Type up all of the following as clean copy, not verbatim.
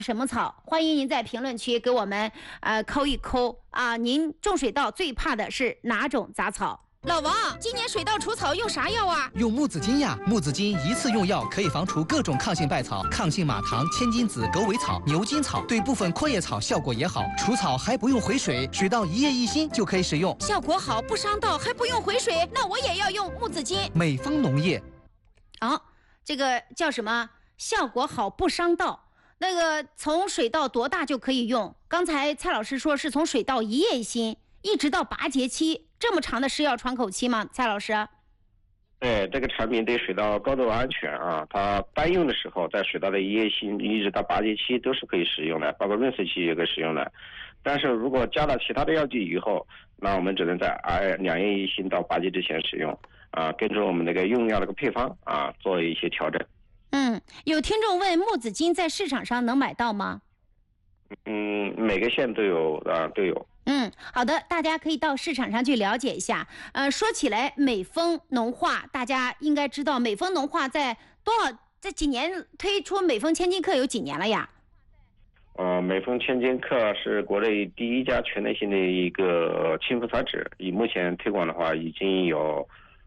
什么草？欢迎您在评论区给我们扣一扣啊！您种水稻最怕的是哪种杂草？老王，今年水稻除草用啥药啊？ 用木子金呀！木子金一次用药可以防除各种抗性败草、抗性马唐、千金子、狗尾草、牛筋草，对部分阔叶草效果也好。除草还不用回水，水稻一叶一心就可以使用， 效果好，不伤稻，还不用回水，那我也要用木子金。 美丰农业。 这个叫什么？效果好，不伤稻。那个从水稻多大就可以用？刚才蔡老师说是从水稻一叶一心一直到拔节期，这么长的施药窗口期吗？蔡老师？ 对，这个产品对水稻高度安全啊，它单用的时候，在水稻的一叶心一直到拔节期都是可以使用的，包括润色期也可以使用的。但是如果加了其他的药剂以后，那我们只能在2叶一心到拔节之前使用啊，根据我们那个用药的个配方啊做一些调整。 有听众问木子金在市场上能买到吗？ 每个县都有啊，都有。 好的，大家可以到市场上去了解一下。说起来，美丰农化，大家应该知道，美丰农化在几年推出美丰千金克有几年了呀？ 美丰千金克是国内第一家全能性的一个青葡草籽，以目前推广的话，已经有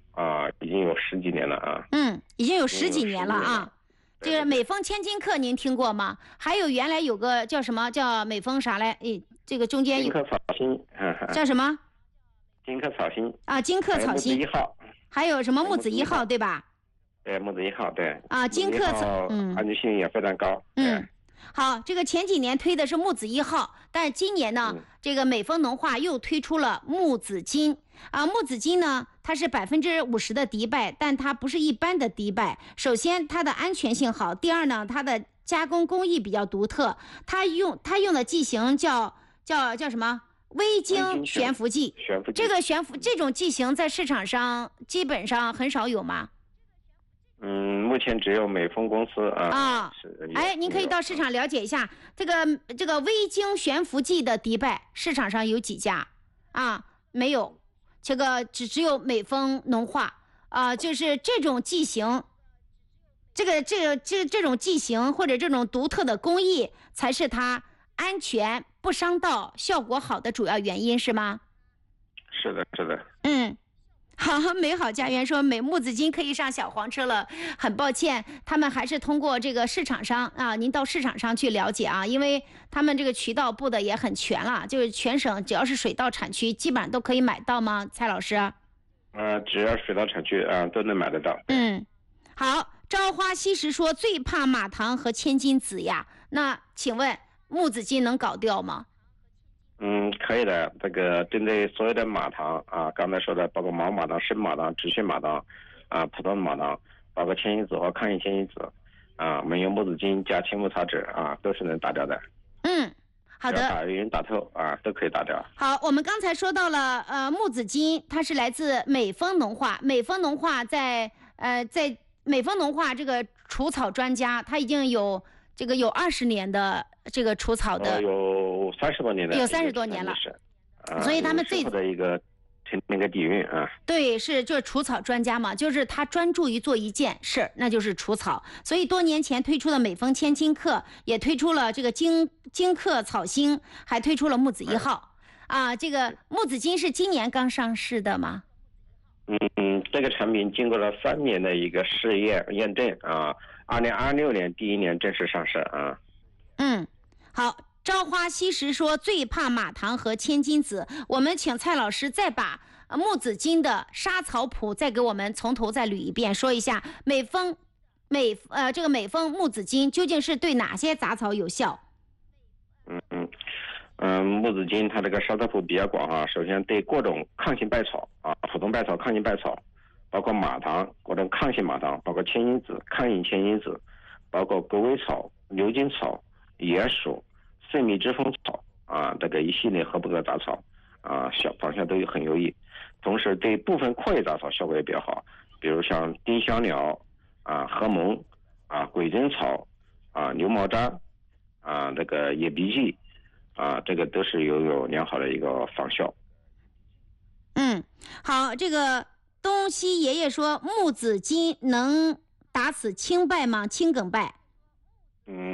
10几年了啊。 已经有10几年了啊。这个美丰千金克您听过吗？还有原来有个叫什么叫美丰啥来？这个中间金克草心， 叫什么？ 金克草心啊，金克草心。 木子1号。 还有什么木子1号对吧？ 对，木子1号对。 金克草， 安全性也非常高。 好，这个前几年推的是木子1号，但今年呢，这个美丰农化又推出了木子金啊。木子金呢，它是50%的敌败，但它不是一般的敌败。首先，它的安全性好；第二呢，它的加工工艺比较独特。它用的剂型叫什么？微晶悬浮剂。这种剂型在市场上基本上很少有吗？ 目前只有美丰公司啊。 您可以到市场了解一下这个微晶悬浮剂的敌败，市场上有几家啊？没有，这个只有美丰农化啊，就是这种剂型，这种剂型或者这种独特的工艺，才是它安全不伤稻、效果好的主要原因，是吗？ 是的。 好，美好家园说木子金可以上小黄车了，很抱歉，他们还是通过这个市场商啊，您到市场上去了解啊，因为他们这个渠道布的也很全了，就是全省只要是水稻产区，基本上都可以买到吗？蔡老师？ 只要水稻产区都能买得到。 好，朝花夕拾说最怕马唐和千金子呀，那请问木子金能搞掉吗？ 可以的。这个针对所有的马唐啊，刚才说的包括毛马唐、生马唐、止血马唐啊、普通马唐，包括千金子和抗性千金子啊，我们用木子金加青木草籽啊，都是能打掉的。 好的， 打匀打透啊，都可以打掉。 好，我们刚才说到了木子金，它是来自美丰农化。美丰农化在美丰农化这个除草专家，他已经有20年的这个除草的， 有30多年的， 有30多年了。所以他们的一个那个底蕴啊。 对，就是除草专家嘛，就是他专注于做一件事，那就是除草。所以多年前推出的美丰千金克，也推出了这个金克草星，还推出了木子1号啊。这个木子金是今年刚上市的吗？ 这个产品经过了3年的一个试验验证啊，2026年第1年正式上市啊。 好，朝花夕拾说最怕马唐和千金子，我们请蔡老师再把木子金的杀草谱再给我们从头再捋一遍，说一下美丰木子金究竟是对哪些杂草有效？ 木子金它这个杀草谱比较广啊，首先对各种抗性败草啊，普通败草、抗性败草，包括马唐各种抗性马唐，包括千金子、抗性千金子，包括狗尾草、牛筋草、野鼠、圣蜜之风草啊，这个一系列合不合杂草啊，方向都很有益。同时对部分阔叶杂草效果也比较好，比如像丁香鸟啊、禾蒙啊、鬼针草啊、牛毛毡啊、这个野荸荠啊，这个都是有良好的一个防效。 好，这个东西爷爷说木子金能打死青败吗？青梗败？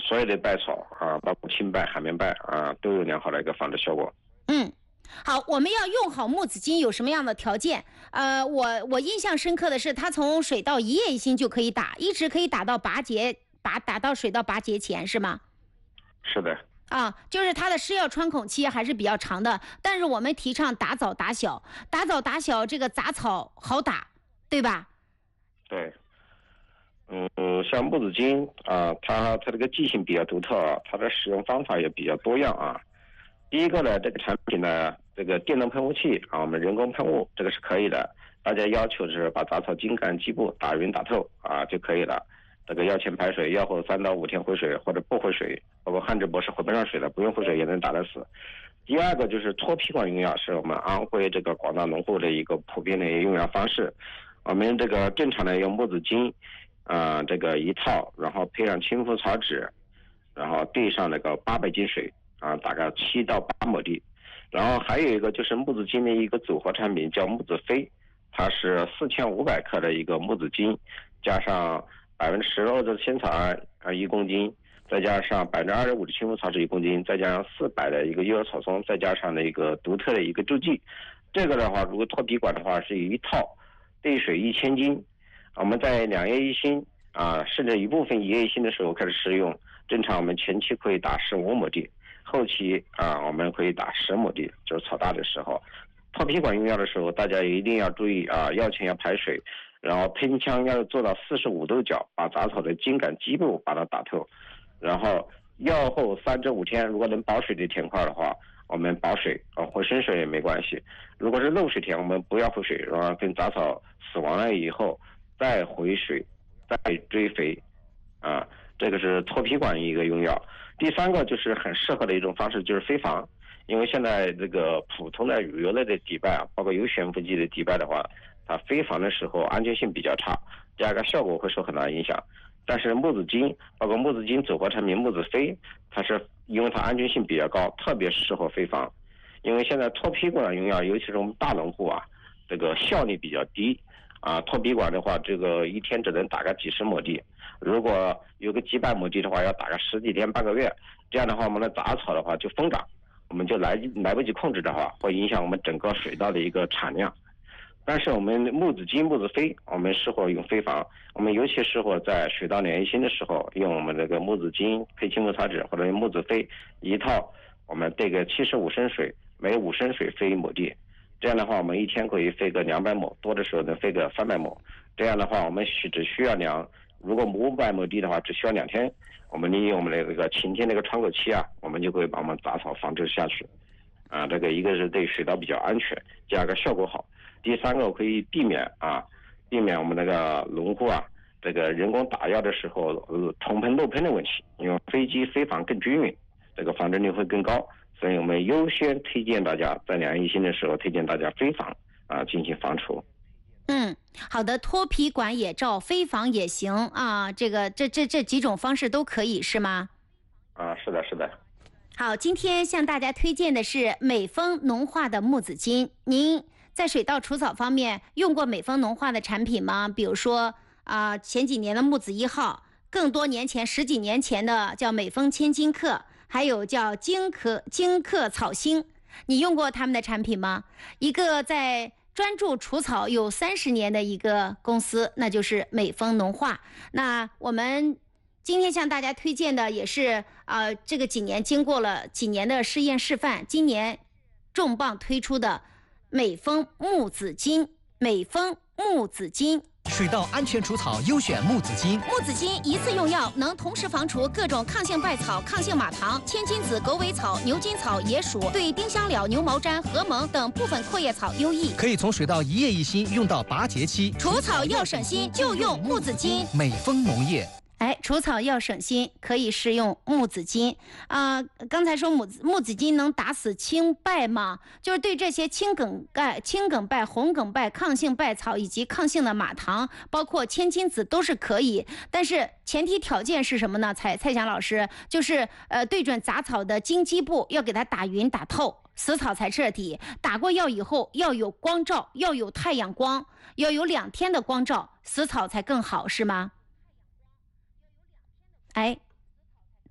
所有的稗草啊，包括青稗、海绵稗啊，都有良好的一个防治效果。 好，我们要用好木子金有什么样的条件？我印象深刻的是，它从水稻一叶一心就可以打，一直可以打到拔节，打到水稻拔节前，是吗？ 是的。 就是它的施药穿孔期还是比较长的，但是我们提倡打早打小，打早打小，这个杂草好打，对吧？ 对。像木子金啊，它这个剂性比较独特啊，它的使用方法也比较多样啊。第一个呢，这个产品呢，这个电动喷雾器啊，我们人工喷雾这个是可以的，大家要求是把杂草茎干基部打匀打透啊就可以了。这个药前排水，药后3到5天回水或者不回水，包括汉志博士回不上水的，不用回水也能打得死。第二个就是脱皮管用药，是我们安徽这个广大农户的一个普遍的用药方式。我们这个正常的用木子金这个一套，然后配上青浮草酯，然后兑上那个800斤水大概7到8亩地。然后还有一个就是木子金的一个组合产品叫木子飞，它是4500克的一个木子金，加上10%的仙草胺1公斤，再加上25%的青浮草酯1公斤，再加上400的一个幼儿草松，再加上一个独特的一个助剂。这个的话，如果脱皮管的话，是一套兑水1000斤，我们在2叶一心甚至一部分1叶一心的时候开始使用。正常我们前期可以打15亩地，后期我们可以打10亩地，就是草大的时候。脱皮管用药的时候，大家一定要注意药前要排水，然后喷枪要做到45度角，把杂草的茎秆基部把它打透。然后药后3至5天，如果能保水的田块的话，我们保水回生水也没关系。如果是漏水田，我们不要回水，然后跟杂草死亡了以后再回水，再追肥这个是脱皮管一个用药。第三个就是很适合的一种方式，就是飞防。因为现在这个普通的乳油类的底稗包括有悬浮剂的底稗的话，它飞防的时候安全性比较差，第二个效果会受很大影响。但是木子金包括木子金组合产品木子飞，它是因为它安全性比较高，特别适合飞防。因为现在脱皮管用药，尤其是我们大农户这个效率比较低脱皮管的话，这个一天只能打个几十亩地，如果有个几百亩地的话，要打个10几天半个月。这样的话，我们的杂草的话就疯长，我们就来不及控制的话，会影响我们整个水稻的一个产量。但是我们木子金、木子飞，我们适合用飞防，我们尤其适合在水稻2叶心的时候，用我们这个木子金配青浮草酯或者用木子飞一套，我们兑个75升水，每5升水飞1亩地。这样的话，我们一天可以飞个200亩，多的时候能飞个300亩。这样的话，我们只需要如果500亩地的话，只需要2天。我们利用我们的这个晴天那个窗口期我们就可以把我们杂草防治下去。这个一个是对水稻比较安全，第二个效果好，第三个可以避免我们那个农户这个人工打药的时候重喷漏喷的问题，因为飞机飞防更均匀，这个防治率会更高。所以我们优先推荐大家在2叶一心的时候，推荐大家飞防进行防除。 好的，脱皮管也照，飞防也行这几种方式都可以是吗？ 是的，是的。 好，今天向大家推荐的是美丰农化的木子金。您在水稻除草方面用过美丰农化的产品吗？比如说前几年的木子1号，更多年前10几年前的叫美丰千金克，还有叫金克草星，你用过他们的产品吗？一个在专注除草有30年的一个公司，那就是美丰农化。那我们今天向大家推荐的也是这个几年经过了几年的试验示范，今年重磅推出的美丰木子金。美丰木子金， 水稻安全除草优选木子金。 木子金一次用药，能同时防除各种抗性稗草、抗性马糖、千金子、狗尾草、牛筋草、野鼠，对丁香蓼、牛毛毡、禾蒙等部分阔叶草优异。 可以从水稻1叶一心用到拔节期， 除草要省心，就用木子金。 美丰农业。 除草要省心，可以试用木子金刚才说木子金能打死青稗吗？就是对这些青梗稗、红梗稗、抗性稗草以及抗性的马糖，包括千金子都是可以，但是前提条件是什么呢？蔡翔老师，就是对准杂草的茎基部要给它打匀打透，死草才彻底。打过药以后要有光照，要有太阳光，要有2天的光照，死草才更好，是吗？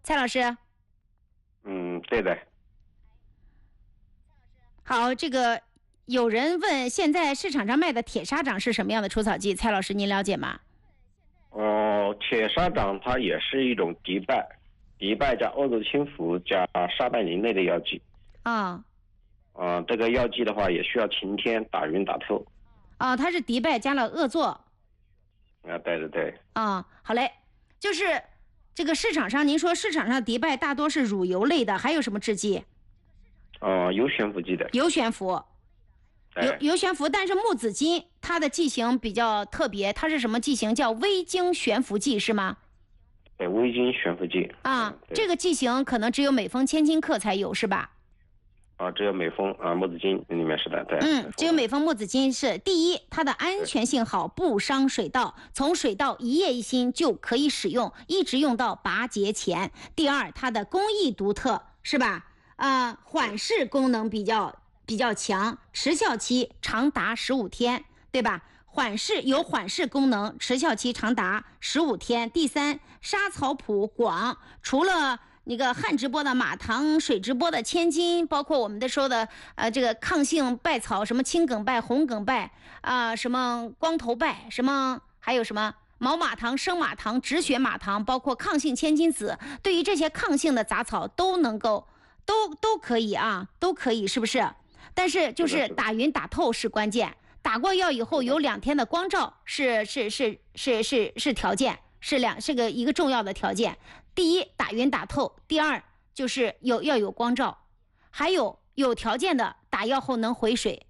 蔡老师？ 对的。 好，这个有人问，现在市场上卖的铁砂掌是什么样的除草剂？蔡老师您了解吗？ 铁砂掌它也是一种敌败加欧洲青蝠加沙拜林类的药剂。这个药剂的话也需要晴天打匀打透。 它是敌败加了恶唑。 对。 好嘞，就是这个市场上，您说市场上敌败大多是乳油类的，还有什么制剂？ 有悬浮剂的。 有悬浮。有悬浮，但是木子金它的剂型比较特别，它是什么剂型？叫微晶悬浮剂是吗？ 对，微晶悬浮剂。 这个剂型可能只有美丰千金克才有是吧？ 只有美丰木子金里面是的，对。 只有美丰木子金是第一，它的安全性好，不伤水稻，从水稻一叶一心就可以使用，一直用到拔节前。第二，它的工艺独特，是吧？缓释功能比较强，持效期长达15天，对吧？有缓释功能，持效期长达15天。第三，沙草谱广，除了那个旱直播的马唐，水直播的千金，包括我们说的这个抗性败草，什么青梗败、红梗败什么光头败，什么还有什么毛马唐、生马唐、止血马唐，包括抗性千金子，对于这些抗性的杂草都能够都可以都可以，是不是？但是就是打匀打透是关键，打过药以后有2天的光照是条件，是一个重要的条件。第一，打匀打透；第二，就是要有光照，还有条件的打药后能回水。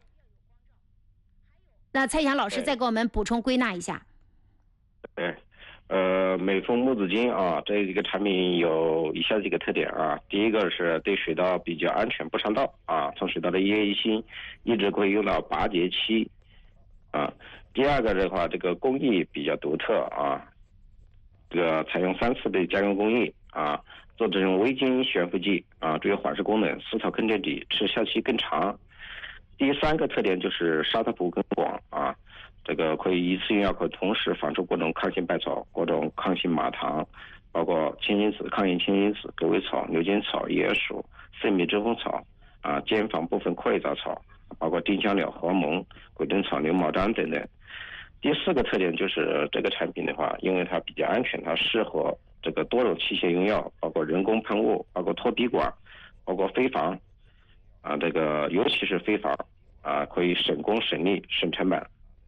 那蔡霞老师再给我们补充归纳一下。 对。美丰木子金这一个产品有以下几个特点第一个是对水稻比较安全，不伤稻从水稻的一叶一心一直可以用到拔节期第二个的话，这个工艺比较独特这个采用3次的加工工艺做这种微晶悬浮剂具有缓释功能，丝草更见底，持效期更长。第三个特点就是沙草谱更广这个可以一次用药，可同时防除各种抗性败草、各种抗性马唐，包括千金子、抗性千金子、狗尾草、牛筋草、野薯、圣米遮风草间房部分阔叶杂草，包括丁香鸟、禾蒙、鬼灯草、牛毛毡等等。第四个特点就是这个产品的话，因为它比较安全，它适合这个多种器械用药，包括人工喷雾，包括脱滴管，包括飞防这个尤其是飞防可以省工省力省成本。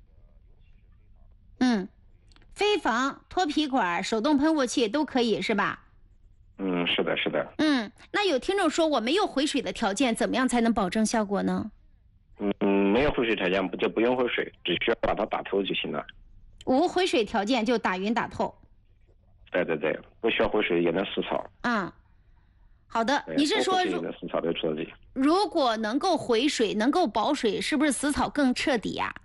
飞防、脱皮管、手动喷雾器都可以是吧？ 是的。 那有听众说我没有回水的条件，怎么样才能保证效果呢？ 没有回水条件就不用回水，只需要把它打透就行了。 无回水条件就打匀打透。 对，不需要回水也能死草。 好的，你是说死草的除草剂， 如果能够回水、能够保水，是不是死草更彻底呀？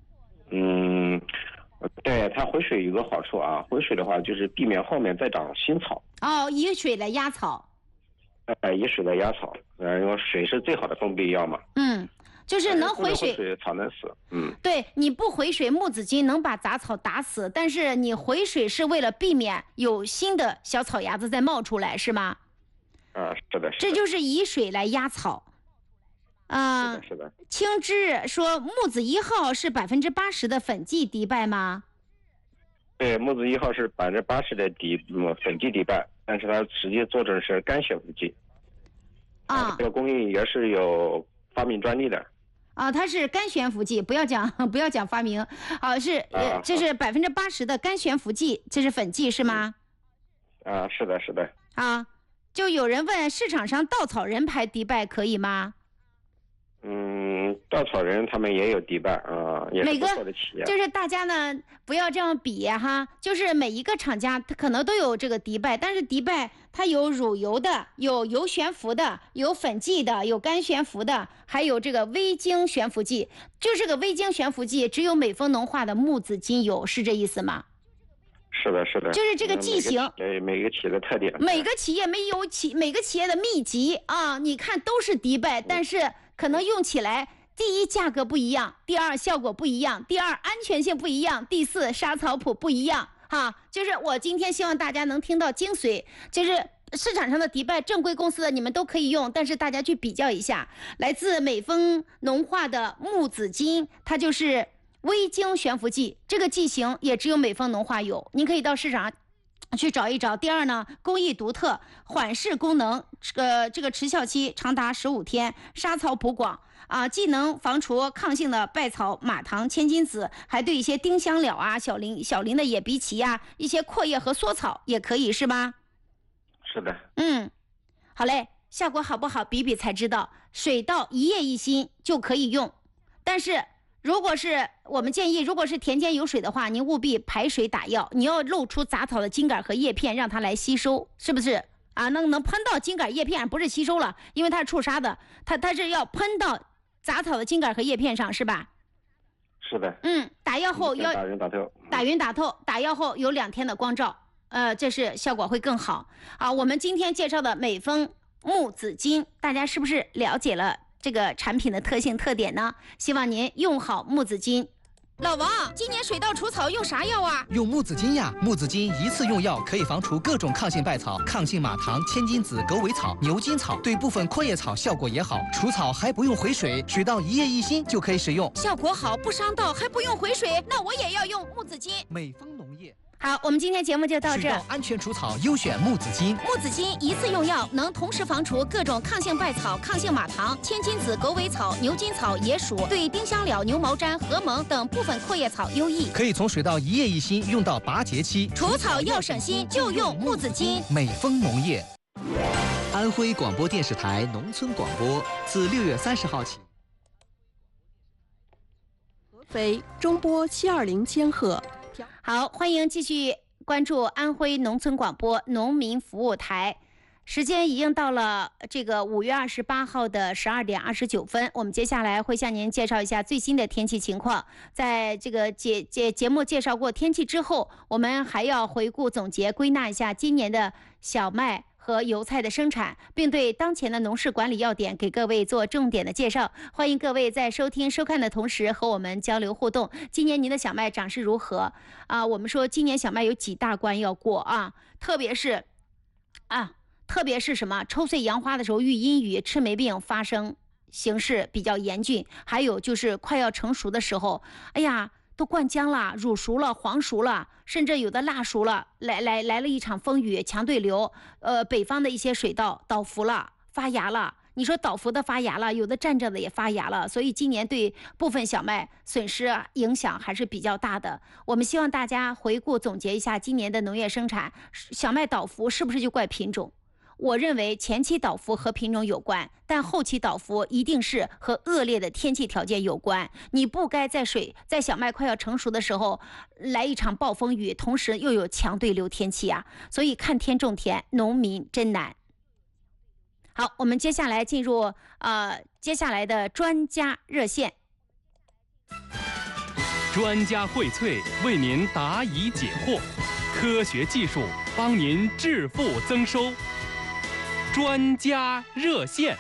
对，它回水有个好处回水的话就是避免后面再长新草。 以水来压草。 以水来压草，因为水是最好的封闭药嘛。 就是能回水， 草能死。 对，你不回水，木子金能把杂草打死，但是你回水是为了避免有新的小草芽子再冒出来，是吗？ 是的。 这就是以水来压草。 是的。 青枝说木子1号是80%的粉剂敌败吗？ 对，木子1号是80%的粉剂敌败，但是它实际做成是干悬浮剂。这个工艺也是有发明专利的。 它是干悬浮剂，不要讲发明。这是80%的干悬浮剂，这是粉剂是吗？ 是的。 就有人问市场上稻草人牌敌败可以吗？ 稻草人他们也有敌败也是不错的企业。 就是大家呢不要这样比就是每一个厂家他可能都有这个敌败，但是敌败它有乳油的，有油悬浮的，有粉剂的，有干悬浮的，还有这个微晶悬浮剂。就这个微晶悬浮剂只有美丰农化的木子金有，是这意思吗？ 是的。 就是这个剂型， 每个企业的特点， 每个企业每个企业的秘籍你看都是敌败，但是可能用起来，第一价格不一样，第二效果不一样，第二安全性不一样，第四沙草谱不一样就是我今天希望大家能听到精髓，就是市场上的迪拜正规公司的你们都可以用，但是大家去比较一下，来自美丰农化的木子金，它就是微晶悬浮剂，这个剂型也只有美丰农化有，您可以到市场去找一找。第二呢，工艺独特，缓释功能，这个持效期长达15天，杀草补广啊，既能防除抗性的稗草、马糖、千金子，还对一些丁香鸟啊、小林的野荸荠啊、一些阔叶和缩草也可以，是吧？ 是的。 好嘞，效果好不好比比才知道。水稻一叶一心就可以用，但是如果是我们建议，如果是田间有水的话，您务必排水打药，你要露出杂草的茎秆和叶片，让它来吸收，是不是啊？能喷到茎秆叶片，不是吸收了，因为它是触杀的，它是要喷到杂草的茎秆和叶片上，是吧？ 是的。 打药后要打匀打透， 打匀打透，打药后有2天的光照，这是效果会更好啊。我们今天介绍的美丰木子金，大家是不是了解了这个产品的特性特点呢？希望您用好木子金。老王，今年水稻除草用啥药啊？ 用木子金呀！木子金一次用药可以防除各种抗性稗草、抗性马糖、千金子、狗尾草、牛筋草，对部分阔叶草效果也好。除草还不用回水，水稻一叶一心就可以使用， 效果好，不伤稻，还不用回水，那我也要用木子金。 美丰农业。 好，我们今天节目就到这儿。 水稻安全除草，优选木子金。 木子金一次用药，能同时防除各种抗性稗草、抗性马糖、千金子、狗尾草、牛筋草、野鼠，对丁香蓼、牛毛毡、禾蒙等部分阔叶草优异。 可以从水稻一叶一心用到拔节期， 除草要省心，就用木子金。 美丰农业。安徽广播电视台农村广播自6月30号起。 合肥中波720千赫。 好，欢迎继续关注安徽农村广播农民服务台。时间已经到了这个5月28号的12点29分，我们接下来会向您介绍一下最新的天气情况。在这个节目介绍过天气之后，我们还要回顾总结归纳一下今年的小麦和油菜的生产，并对当前的农事管理要点给各位做重点的介绍。欢迎各位在收听收看的同时和我们交流互动。今年您的小麦长势如何啊？我们说今年小麦有几大关要过啊，特别是什么抽穗扬花的时候遇阴雨，赤霉病发生形势比较严峻，还有就是快要成熟的时候，哎呀都灌浆了，乳熟了，黄熟了，甚至有的辣熟了，来了一场风雨，强对流，北方的一些水稻倒伏了，发芽了。你说倒伏的发芽了，有的站着的也发芽了，所以今年对部分小麦损失影响还是比较大的。我们希望大家回顾总结一下今年的农业生产，小麦倒伏是不是就怪品种？我认为前期倒伏和品种有关，但后期倒伏一定是和恶劣的天气条件有关。你不该在小麦快要成熟的时候来一场暴风雨，同时又有强对流天气啊！所以看天种田，农民真难。好，我们接下来进入接下来的专家热线。 专家荟萃为您答疑解惑，科学技术帮您致富增收。专家热线。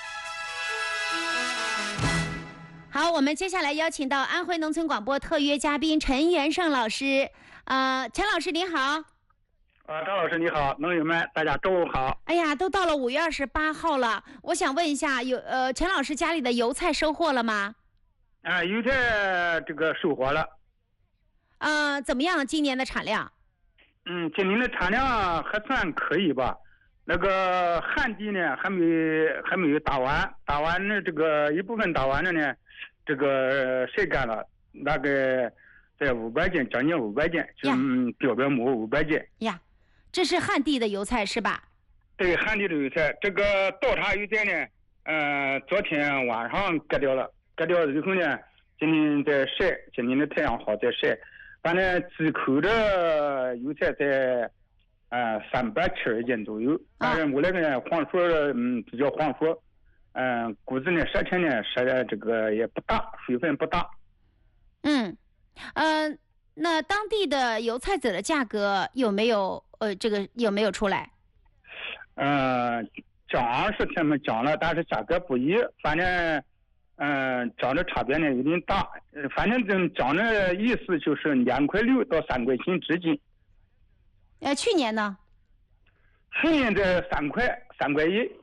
好，我们接下来邀请到安徽农村广播特约嘉宾陈元胜老师。陈老师您好。 张老师你好，农友们大家中午好。 哎呀，都到了5月28号了，我想问一下，陈老师家里的油菜收获了吗？ 油菜这个收获了。 怎么样？今年的产量？ 今年的产量还算可以吧。那个旱地呢还没有打完，打完呢这个一部分打完了呢，这个晒干了，大概在500斤，将近500斤，就标标亩500斤。 呀，这是旱地的油菜是吧？ 对，旱地的油菜，这个倒茬油菜呢，昨天晚上割掉了，割掉了以后呢，今天在晒，今天的太阳好在晒，反正几口的油菜在370斤左右，但是我那个黄熟比较黄熟，谷子呢舌青呢舌的这个也不大，水分不大。 那当地的油菜籽的价格有没有有没有出来？ 涨是他们涨了，但是价格不一，反正涨的差别呢有点大，反正涨的意思就是2.6块到3块钱之间。 去年呢？ 去年的3块1，